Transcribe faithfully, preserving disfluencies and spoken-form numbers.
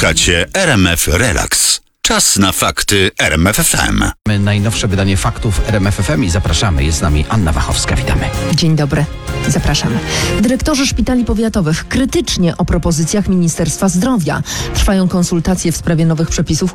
Słuchacie R M F Relax. Czas na fakty R M F F M. Najnowsze wydanie faktów R M F F M i zapraszamy. Jest z nami Anna Wachowska. Witamy. Dzień dobry. Zapraszamy. Dyrektorzy szpitali powiatowych krytycznie o propozycjach Ministerstwa Zdrowia. Trwają konsultacje w sprawie nowych przepisów,